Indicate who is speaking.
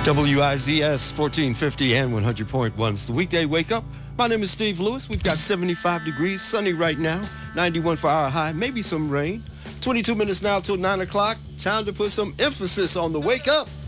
Speaker 1: WIZS 1450 and 100.1's the weekday wake up. My name is Steve Lewis. We've got 75 degrees, sunny right now, 91 for our high, maybe some rain. 22 minutes now till 9 o'clock. Time to put some emphasis on the wake up.